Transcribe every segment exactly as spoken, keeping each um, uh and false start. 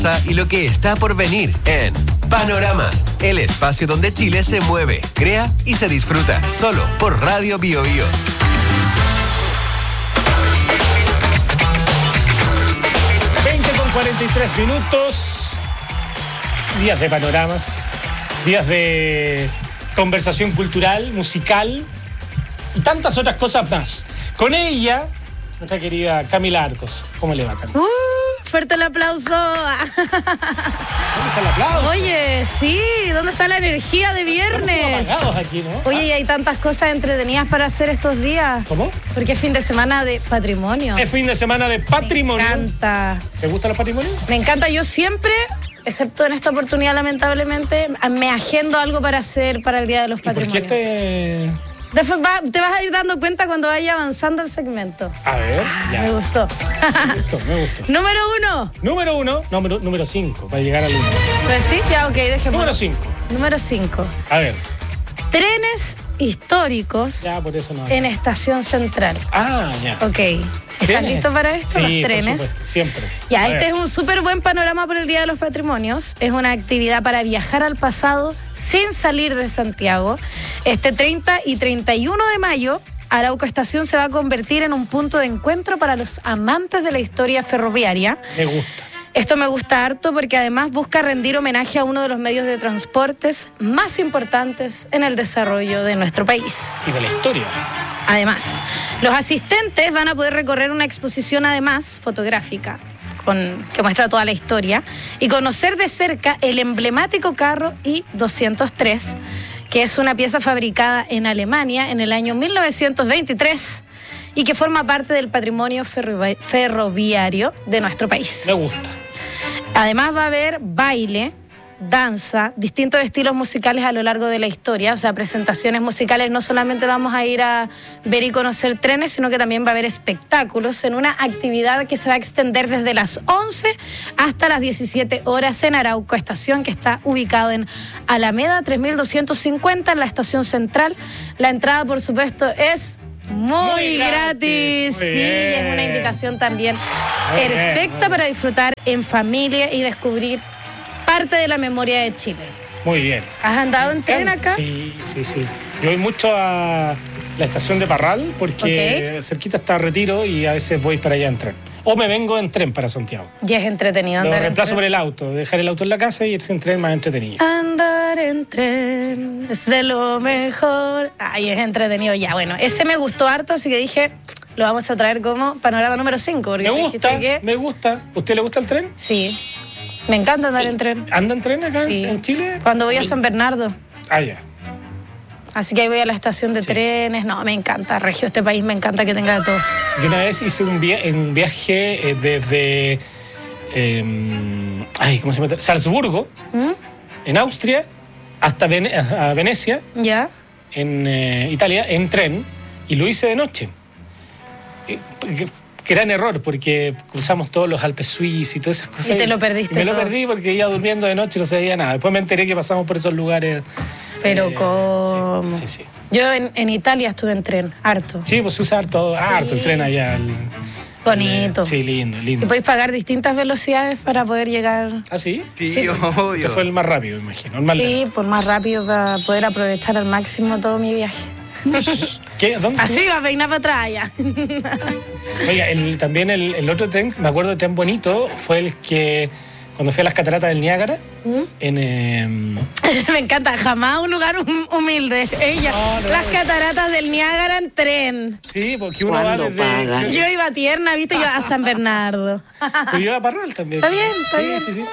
y lo que está por venir en Panoramas, el espacio donde Chile se mueve, crea y se disfruta, solo por Radio Bio Bio. veinte con cuarenta y tres minutos, días de panoramas, días de conversación cultural, musical y tantas otras cosas más. Con ella, nuestra querida Camila Arcos. ¿Cómo le va, Camila? Uh, fuerte el aplauso. ¿Dónde está el aplauso? Oye, sí, ¿dónde está la energía de viernes? Estamos apagados aquí, ¿no? Oye, y hay tantas cosas entretenidas para hacer estos días. ¿Cómo? Porque es fin de semana de patrimonio. Es fin de semana de patrimonio. Me encanta. ¿Te gustan los patrimonios? Me encanta. Yo siempre, excepto en esta oportunidad, lamentablemente, me agendo algo para hacer para el Día de los ¿Y por Patrimonios. qué este...? Después va, te vas a ir dando cuenta cuando vaya avanzando el segmento. A ver, ya. Me gustó. Me gustó, me gustó. Número uno. Número uno, número, número cinco, para llegar al uno. Pues sí, ya, ok, dejemos. Número cinco. Número cinco. A ver. Trenes históricos Ya, por eso no. en Estación Central. Ah, ya. Ok. ¿Estás ¿Trenes? listo para esto? Sí, Los trenes. por supuesto, siempre. Ya, A este ver. es un súper buen panorama por el Día de los Patrimonios. Es una actividad para viajar al pasado sin salir de Santiago. Este treinta y treinta y uno de mayo, Arauco Estación se va a convertir en un punto de encuentro para los amantes de la historia ferroviaria. Me gusta. Esto me gusta harto porque además busca rendir homenaje a uno de los medios de transportes más importantes en el desarrollo de nuestro país. Y de la historia. Además, los asistentes van a poder recorrer una exposición además fotográfica con, que muestra toda la historia y conocer de cerca el emblemático carro I doscientos tres, que es una pieza fabricada en Alemania en el año mil novecientos veintitrés y que forma parte del patrimonio ferrovi- ferroviario de nuestro país. Me gusta. Además va a haber baile, danza, distintos estilos musicales a lo largo de la historia, o sea, presentaciones musicales. No solamente vamos a ir a ver y conocer trenes, sino que también va a haber espectáculos en una actividad que se va a extender desde las once hasta las diecisiete horas en Arauco Estación, que está ubicado en Alameda tres mil doscientos cincuenta en la estación central. La entrada, por supuesto, es muy, Muy gratis. gratis. Muy Sí, bien. es una invitación también Muy bien, perfecta muy bien. para disfrutar en familia y descubrir parte de la memoria de Chile. Muy bien. ¿Has andado en tren acá? Sí, sí, sí. Yo voy mucho a la estación de Parral porque cerquita está Retiro y a veces voy para allá en tren. O me vengo en tren para Santiago. Y es entretenido Lo andar en reemplazo por tren. el auto, dejar el auto en la casa y irse en tren más entretenido. Andar en tren es de lo mejor. Ay, es entretenido. Ya, bueno, ese me gustó harto, así que dije, lo vamos a traer como panorama número cinco. Me gusta, me gusta. ¿Usted le gusta el tren? Sí, me encanta andar Sí. en tren. ¿Anda en tren acá en- Sí. en Chile? Cuando voy a Sí. San Bernardo. Ah, ya. Así que ahí voy a la estación de Sí. trenes. No, me encanta, Regio, este país me encanta que tenga de todo. Yo una vez hice un, via- un viaje eh, desde eh, ay, ¿cómo se llama? Salzburgo, ¿Mm? en Austria, hasta Vene- a Venecia, ¿Ya? en eh, Italia, en tren, y lo hice de noche. Eh, que- Gran error, porque cruzamos todos los Alpes suizos y todas esas cosas. Y te lo perdiste Y me lo todo. perdí porque iba durmiendo de noche y no sabía nada. Después me enteré que pasamos por esos lugares. Pero eh, ¿cómo? Sí, sí, sí. Yo en, en Italia estuve en tren, harto. Sí, pues se usa harto, Sí. harto el tren allá. el- Bonito. el- sí, lindo, Y lindo. podéis pagar distintas velocidades para poder llegar. ¿Ah, sí? Sí, Sí. obvio. Este fue el más rápido, me imagino. El más Sí, lento. por más rápido para poder aprovechar al máximo todo mi viaje. ¿Qué? ¿Dónde? Así va a peinar para atrás ya. Oiga, el- también el, el otro tren, me acuerdo de tren bonito, fue el que cuando fui a las cataratas del Niágara, ¿Mm? en... eh, Me encanta, jamás un lugar hum- humilde. Ella, No, no. las cataratas del Niágara en tren. sí, porque uno va ¿Cuándo desde... paga? creo que- Yo iba tierna, viste, yo a San Bernardo. Pero yo iba a Parral también. Está bien, está sí, bien. Sí, sí,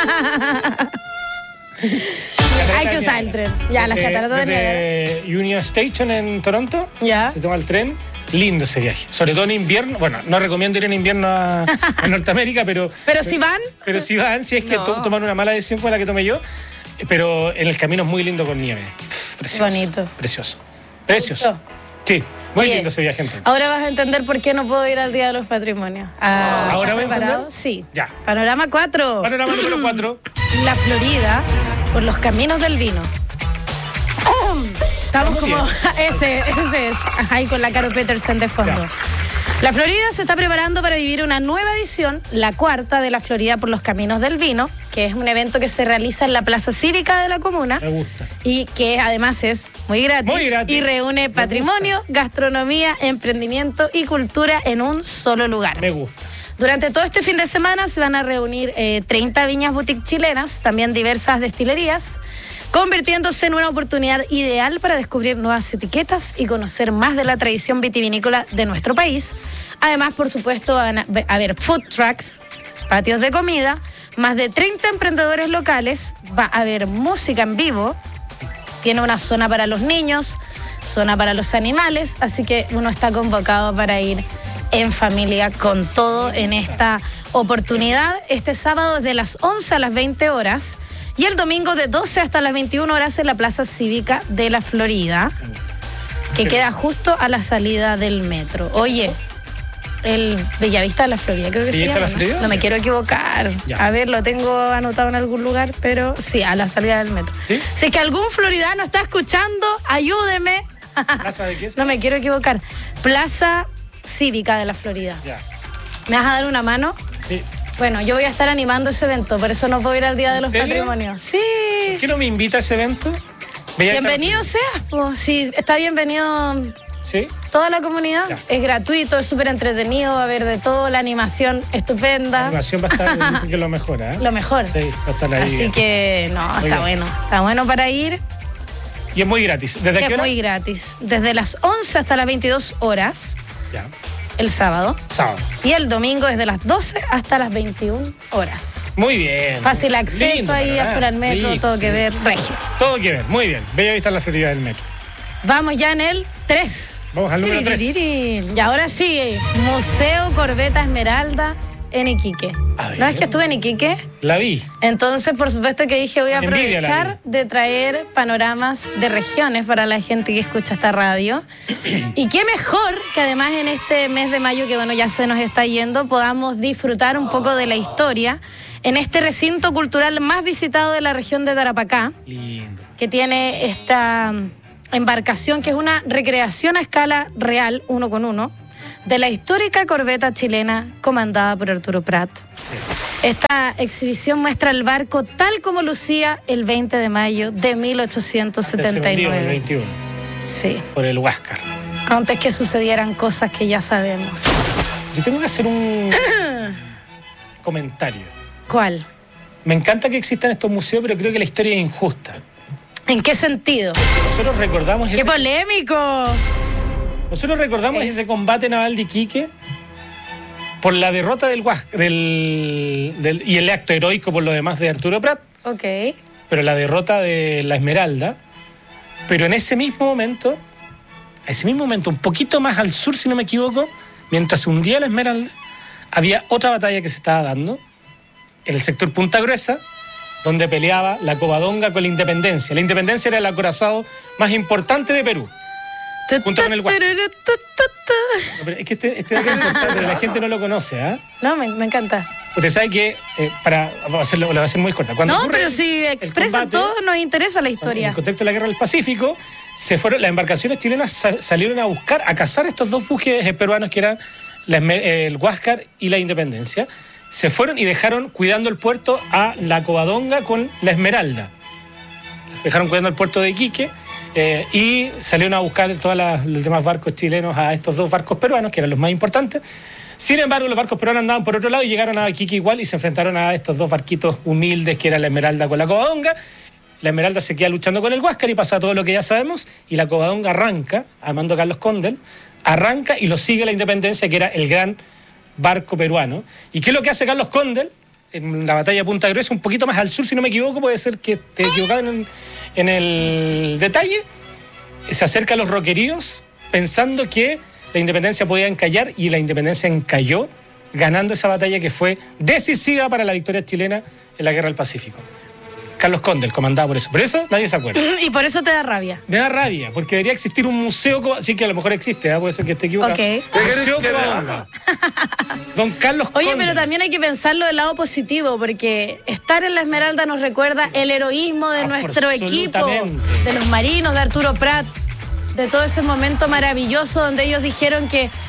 Hay que usar el tren. Ya, las cataratas del Niágara. de Union Station en Toronto, Ya. se toma el tren. Lindo ese viaje, sobre todo en invierno. Bueno, no recomiendo ir en invierno a, a Norteamérica, pero... Pero si van, Pero si van, si es que No. to- toman una mala decisión como la que tomé yo, eh, pero en el camino es muy lindo con nieve. Pff, precioso. Bonito. Precioso. Precioso. ¿Gustó? Sí, muy Oye, lindo ese viaje en tren. ahora vas a entender por qué no puedo ir al Día de los Patrimonios. Ah, ¿Ahora voy a ¿preparado? entender? Sí. Ya. Panorama cuatro. Panorama número cuatro. La Florida por los caminos del vino. Estamos como... Ese, ese es. Ahí con la Caro Peterson de fondo. Ya. La Florida se está preparando para vivir una nueva edición, la cuarta de la Florida por los Caminos del Vino, que es un evento que se realiza en la Plaza Cívica de la comuna. Me gusta. Y que además es muy gratis. Muy gratis. Y reúne patrimonio, gastronomía, emprendimiento y cultura en un solo lugar. Me gusta. Durante todo este fin de semana se van a reunir eh, treinta viñas boutique chilenas, también diversas destilerías, convirtiéndose en una oportunidad ideal para descubrir nuevas etiquetas y conocer más de la tradición vitivinícola de nuestro país. Además, por supuesto, van a haber food trucks, patios de comida, más de treinta emprendedores locales, va a haber música en vivo, tiene una zona para los niños, zona para los animales, así que uno está convocado para ir en familia con todo en esta oportunidad. Este sábado desde las once a las veinte horas y el domingo de doce hasta las veintiuna horas en la Plaza Cívica de la Florida, que queda justo a la salida del metro. Oye, el Bellavista de la Florida, creo que se llama, ¿Bellavista de la Florida? ¿no? No me quiero equivocar. Ya. A ver, lo tengo anotado en algún lugar, pero sí, a la salida del metro. ¿Sí? Si es que algún floridano está escuchando, ayúdeme. ¿Plaza de qué es? No me quiero equivocar. Plaza Cívica de la Florida. Ya. ¿Me vas a dar una mano? Sí. Bueno, yo voy a estar animando ese evento, por eso no puedo ir al Día de ¿En los serio? Patrimonios. Sí. ¿Por qué no me invita a ese evento? Veía Bienvenido seas, pues. Sí, está bienvenido ¿Sí? toda la comunidad. Ya. Es gratuito, es súper entretenido, va a haber de todo, la animación estupenda. La animación va a estar, dicen que es lo mejor, ¿eh? Lo mejor. Sí, va a estar ahí. Así bien. que, no, está bien. bueno. Está bueno para ir. Y es muy gratis. ¿Desde qué Es hora? muy gratis. Desde las once hasta las veintidós horas, Ya. el sábado. Sábado. Y el domingo desde las doce hasta las veintiuna horas. Muy bien. Fácil acceso Lindo, ahí ¿verdad? afuera del metro, Rico, todo sí. que ver, regio. Todo que ver, muy bien. Bellavista en la Florida del metro. Vamos ya en el tres. Vamos al número tres. Y ahora sí, Museo Corbeta Esmeralda en Iquique. A ver. ¿No es que estuve en Iquique? La vi. Entonces, por supuesto que dije, voy a Envidia la aprovechar de traer panoramas de regiones para la gente que escucha esta radio. Y qué mejor que además en este mes de mayo, que bueno, ya se nos está yendo, podamos disfrutar un poco de la historia en este recinto cultural más visitado de la región de Tarapacá, Lindo. que tiene esta embarcación que es una recreación a escala real, uno con uno, de la histórica corbeta chilena comandada por Arturo Prat. Sí. Esta exhibición muestra el barco tal como lucía el veinte de mayo de mil ochocientos setenta y Se hundió en el nueve. veintiuno. Sí, Por el Huáscar. antes que sucedieran cosas que ya sabemos. Yo tengo que hacer un comentario. ¿Cuál? Me encanta que existan estos museos, pero creo que la historia es injusta. ¿En qué sentido? Nosotros recordamos ¡Qué ese, polémico! nosotros recordamos Eh. ese combate naval de Iquique por la derrota del, Huás- del, del y el acto heroico por lo demás de Arturo Prat, Ok. pero la derrota de la Esmeralda. Pero en ese mismo momento, a ese mismo momento, un poquito más al sur, si no me equivoco, mientras se hundía la Esmeralda, había otra batalla que se estaba dando en el sector Punta Gruesa, donde peleaba la Covadonga con la Independencia. La Independencia era el acorazado más importante de Perú. Junto con el Huáscar. No, pero es que este, este dato es importante, la gente no lo conoce, ¿ah? No, me, me encanta. Usted sabe que, eh, para vamos a hacerlo, lo voy a hacer muy corta. Cuando No, ocurre pero el- si el expresan combate, todo, nos interesa la en historia. el contexto de la guerra del Pacífico, se fueron, las embarcaciones chilenas sa- salieron a buscar, a cazar estos dos buques eh, peruanos que eran la Esmer- eh, el Huáscar y la Independencia. Se fueron y dejaron cuidando el puerto a la Covadonga con la Esmeralda. Dejaron cuidando el puerto de Iquique eh, y salieron a buscar todos los demás barcos chilenos a estos dos barcos peruanos, que eran los más importantes. Sin embargo, los barcos peruanos andaban por otro lado y llegaron a Iquique igual y se enfrentaron a estos dos barquitos humildes que era la Esmeralda con la Covadonga. La Esmeralda se queda luchando con el Huáscar y pasa todo lo que ya sabemos, y la Covadonga arranca, a mando de Carlos Condel, arranca y lo sigue la Independencia, que era el gran barco peruano. ¿Y qué es lo que hace Carlos Condel? En la batalla de Punta Gruesa, un poquito más al sur, si no me equivoco, puede ser que esté equivocado en, en el detalle, se acerca a los roqueríos pensando que la Independencia podía encallar, y la Independencia encalló, ganando esa batalla que fue decisiva para la victoria chilena en la Guerra del Pacífico. Carlos Condel comandaba por eso. Por eso nadie se acuerda. Y por eso te da rabia. Me da rabia, porque debería existir un museo, co- sí que a lo mejor existe, ¿eh? Puede ser que esté equivocado. Ok. Museo Covadonga. Don Carlos Oye, Condel. pero también hay que pensarlo del lado positivo, porque estar en la Esmeralda nos recuerda el heroísmo de nuestro equipo, Absolutamente. de los marinos, de Arturo Prat, de todo ese momento maravilloso donde ellos dijeron que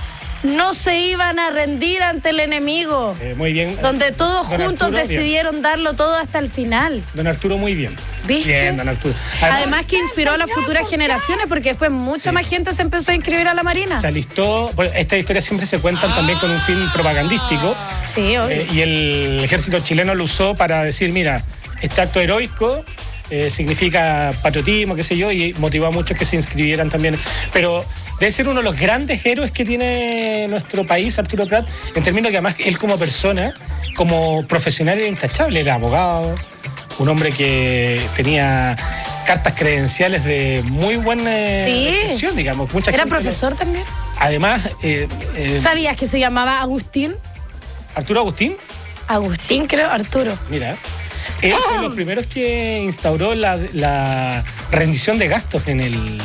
no se iban a rendir ante el enemigo. Eh, muy bien. Donde todos Don juntos Arturo, decidieron bien. darlo todo hasta el final. Don Arturo, muy bien. ¿Viste? Bien, don Arturo. Además, Además que inspiró a las futuras generaciones, porque después mucha sí. más gente se empezó a inscribir a la Marina. Se alistó, estas historias siempre se cuentan también con un fin propagandístico. Sí, obvio. Eh, y el ejército chileno lo usó para decir, mira, este acto heroico eh, significa patriotismo, qué sé yo, y motivó a muchos que se inscribieran también. Pero debe ser uno de los grandes héroes que tiene nuestro país, Arturo Prat, en términos que además él como persona, como profesional era intachable, era abogado, un hombre que tenía cartas credenciales de muy buena sí. excepción, digamos. Mucha ¿Era gente profesor lo... también? Además... Eh, eh... ¿Sabías que se llamaba Agustín? ¿Arturo Agustín? Agustín, creo, Arturo. Mira, él fue de los primeros que instauró la, la rendición de gastos en el...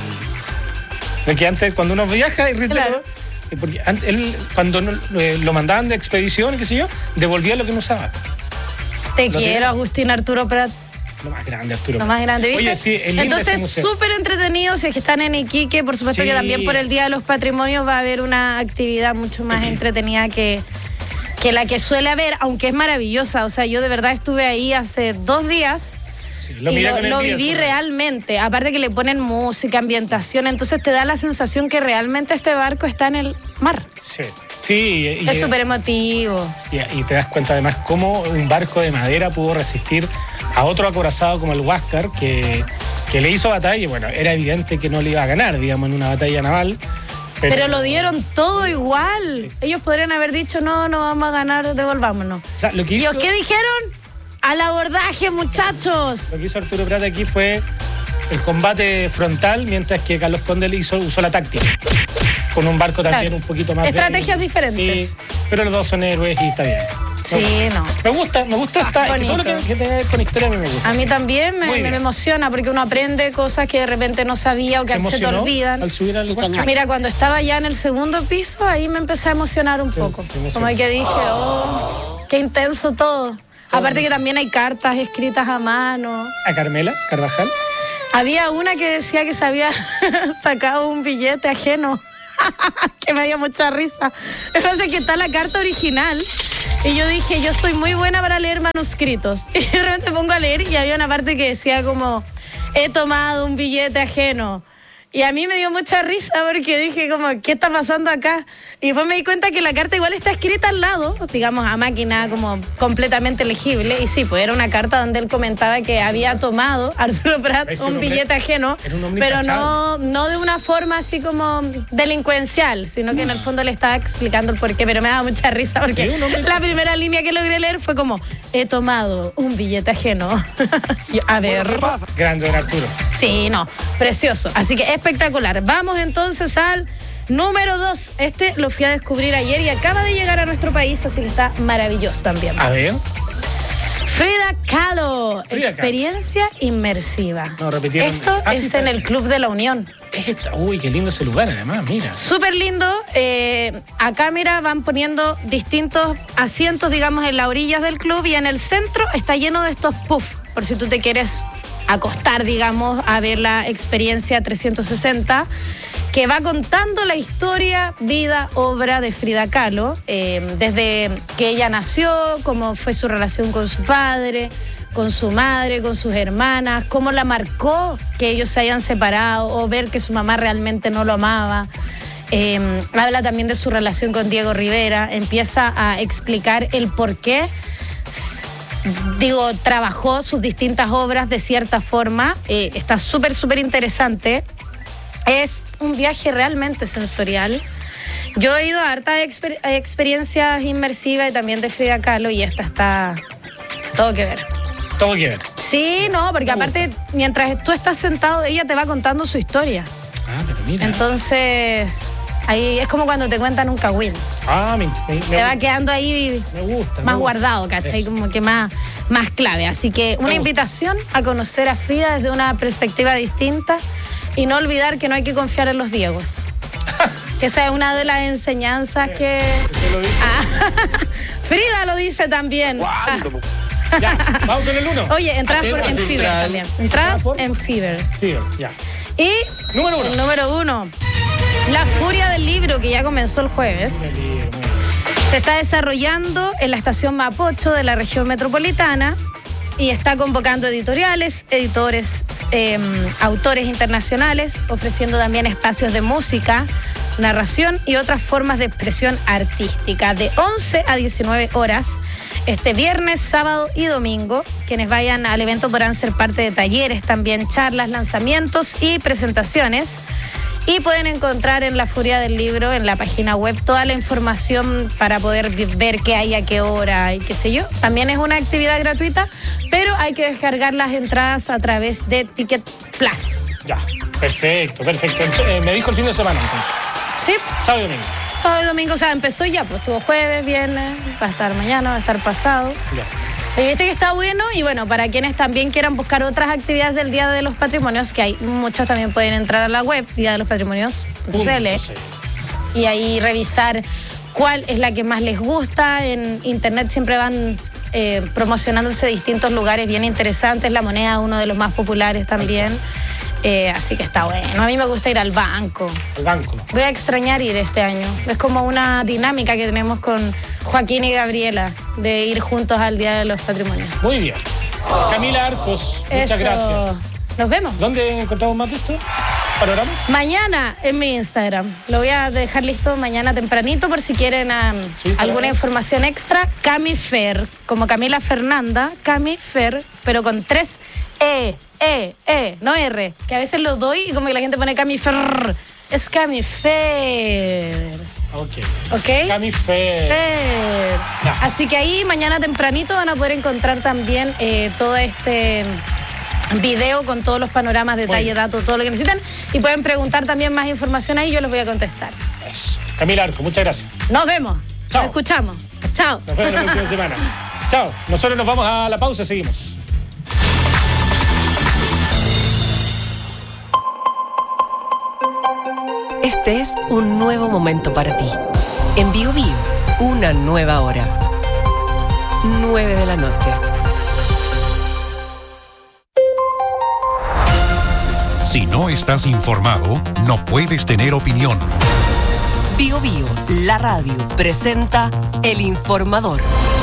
Porque antes, cuando uno viaja... Claro. Porque él, cuando no, eh, lo mandaban de expedición, qué sé yo, devolvía lo que no usaba. Te quiero, tiene? Agustín Arturo Prat. Lo más grande, Arturo. Lo más grande, ¿viste? Oye, sí, el Entonces, súper entretenido. Si es que están en Iquique, por supuesto sí. que también por el Día de los Patrimonios va a haber una actividad mucho más entretenida que, que la que suele haber, aunque es maravillosa. O sea, yo de verdad estuve ahí hace dos días. Sí, lo y lo, lo viví realmente, aparte que le ponen música, ambientación, entonces te da la sensación que realmente este barco está en el mar. Sí, sí. Y, es súper emotivo. Y, y te das cuenta además cómo un barco de madera pudo resistir a otro acorazado como el Huáscar, que, que le hizo batalla, y bueno, era evidente que no le iba a ganar, digamos, en una batalla naval. Pero, pero lo dieron todo igual. Sí. Ellos podrían haber dicho, no, no vamos a ganar, devolvámonos. O sea, lo que hizo... ¿Y qué dijeron? Al abordaje, muchachos. Lo que hizo Arturo Prat aquí fue el combate frontal, mientras que Carlos Conde hizo, usó la táctica. Con un barco también claro. un poquito más... Estrategias de... diferentes. Sí, pero los dos son héroes y está bien. Sí, no. Me gusta, me gusta esta, es que todo lo que, que tenga que ver con historia a mí me gusta. A mí sí. también me, me emociona porque uno aprende cosas que de repente no sabía o que se, se te olvidan. Al subir al sí, Mira, cuando estaba ya en el segundo piso, ahí me empecé a emocionar un sí, poco. Como que dije, oh, qué intenso todo. Aparte que también hay cartas escritas a mano. ¿A Carmela Carvajal? Había una que decía que se había sacado un billete ajeno. Que me dio mucha risa. Entonces que está la carta original. Y yo dije, yo soy muy buena para leer manuscritos. Y de repente pongo a leer y había una parte que decía como, he tomado un billete ajeno. Y a mí me dio mucha risa porque dije como, ¿qué está pasando acá? Y después me di cuenta que la carta igual está escrita al lado, digamos, a máquina como completamente legible. Y sí, pues era una carta donde él comentaba que había tomado Arturo Prat un, un billete ajeno, un pero no, no de una forma así como delincuencial, sino que en el fondo le estaba explicando el porqué. Pero me daba mucha risa porque la primera línea que logré leer fue como, he tomado un billete ajeno. Yo, a ver. Grande, don Arturo. Sí, no, precioso. Así que espectacular. Vamos entonces al número dos. Este lo fui a descubrir ayer y acaba de llegar a nuestro país, así que está maravilloso también. A ver. Frida Kahlo, Frida experiencia Kahlo. Inmersiva. No, repitieron. Esto ah, es sí, en el Club de la Unión. Esta, uy, qué lindo ese lugar además, mira. Súper lindo. Eh, acá, mira, van poniendo distintos asientos, digamos, en las orillas del club y en el centro está lleno de estos puffs, por si tú te quieres acostar, digamos, a ver la experiencia trescientos sesenta, que va contando la historia, vida, obra de Frida Kahlo, eh, desde que ella nació, cómo fue su relación con su padre, con su madre, con sus hermanas, cómo la marcó que ellos se hayan separado o ver que su mamá realmente no lo amaba. Eh, habla también de su relación con Diego Rivera, empieza a explicar el por qué, digo, trabajó sus distintas obras de cierta forma. Eh, está súper, súper interesante. Es un viaje realmente sensorial. Yo he ido a hartas exper- experiencias inmersivas y también de Frida Kahlo y esta está todo que ver. Todo que ver. Sí, no, porque aparte, mientras tú estás sentado, ella te va contando su historia. Ah, pero mira. Entonces, ahí es como cuando te cuentan un cagüín. Ah, me, me, te me va quedando ahí me gusta, más me guardado, gusta. ¿cachai? Eso. Como que más, más clave. Así que una invitación a conocer a Frida desde una perspectiva distinta y no olvidar que no hay que confiar en los Diegos. Que esa es una de las enseñanzas que... ¿Usted lo dice? Ah, Frida lo dice también. Ah. Ya, vamos con el uno. Oye, entras por, en Fever también. Entras en Fever. Fever, ya. Y número uno. el número uno. La Furia del Libro, que ya comenzó el jueves, se está desarrollando en la estación Mapocho de la región metropolitana y está convocando editoriales, editores, eh, autores internacionales, ofreciendo también espacios de música, narración y otras formas de expresión artística de once a diecinueve horas este viernes, sábado y domingo. Quienes vayan al evento podrán ser parte de talleres, también charlas, lanzamientos y presentaciones. Y pueden encontrar en La Furia del Libro, en la página web, toda la información para poder ver qué hay a qué hora y qué sé yo. También es una actividad gratuita, pero hay que descargar las entradas a través de Ticket Plus. Ya, perfecto, perfecto. Eh, me dijo el fin de semana entonces. Sí. Sábado y domingo. Sábado y domingo, o sea, empezó ya, pues estuvo jueves, viernes, va a estar mañana, va a estar pasado. Ya. Y viste que está bueno, y bueno, para quienes también quieran buscar otras actividades del Día de los Patrimonios, que hay muchas, también pueden entrar a la web, día de los patrimonios punto c l, y ahí revisar cuál es la que más les gusta. En internet siempre van eh, promocionándose distintos lugares bien interesantes, La Moneda, uno de los más populares también. Eh, así que está bueno. A mí me gusta ir al banco. Al banco. Voy a extrañar ir este año. Es como una dinámica que tenemos con Joaquín y Gabriela de ir juntos al Día de los Patrimonios. Muy bien. Camila Arcos, muchas Eso. gracias. Nos vemos. ¿Dónde encontramos más de esto? ¿Panoramas? Mañana en mi Instagram. Lo voy a dejar listo mañana tempranito por si quieren um, Sí, alguna sabes. información extra. Camifer, como Camila Fernanda, Camifer, pero con tres E, E, E, no R. Que a veces lo doy y como que la gente pone Camifer. Es Camifer. Ok. ¿Ok? Camifer. Fer. Ya. Así que ahí mañana tempranito van a poder encontrar también eh, todo este video con todos los panoramas, detalle, Bueno. datos, todo lo que necesitan. Y pueden preguntar también más información ahí, yo les voy a contestar. Eso. Camila Arcos, muchas gracias. Nos vemos. Chao. Nos escuchamos. Chao. Nos vemos la próxima semana. Chao. Nosotros nos vamos a la pausa, seguimos. Este es un nuevo momento para ti. En Bio Bio, una nueva hora. nueve de la noche. Si no estás informado, no puedes tener opinión. Bio Bio, la radio, presenta El Informador.